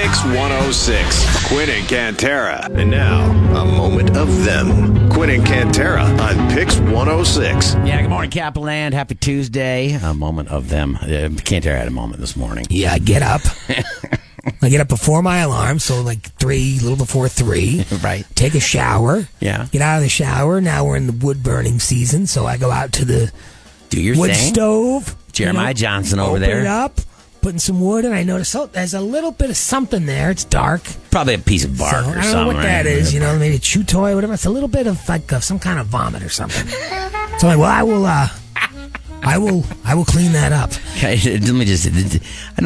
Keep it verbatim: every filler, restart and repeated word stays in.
Pix one oh six. Quinn and Cantera. And now, a moment of them. Quinn and Cantera on Pix one oh six. Yeah, good morning, Capital. Happy Tuesday. A moment of them. Uh, Cantera had a moment this morning. Yeah, I get up. I get up before my alarm, so like three, a little before three. Right. Take a shower. Yeah. Get out of the shower. Now we're in the wood burning season, so I go out to the Do your wood thing. stove. Jeremiah you know, Johnson over open there. It up, putting some wood, and I notice oh, there's a little bit of something there. It's dark. Probably a piece of bark So, or I don't something. know what right? that is. You know, maybe a chew toy, whatever. It's a little bit of like uh, some kind of vomit or something. So I'm like, well, I will. Uh, I will. I will clean that up. Okay, let me just. I